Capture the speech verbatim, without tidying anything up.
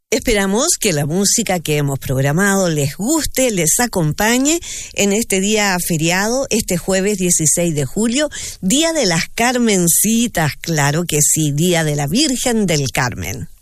Esperamos que la música que hemos programado les guste, les acompañe en este día feriado, este jueves dieciséis de julio, Día de las Carmencitas, claro que sí, Día de la Virgen del Carmen.